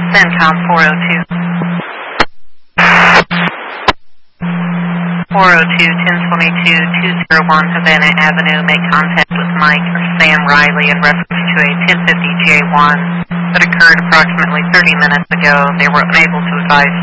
CENTCOM 402. 402-1022-201 Havana Avenue. Make contact with Mike or Sam Riley in reference to a 1050 J1 that occurred approximately 30 minutes ago. They were unable to advise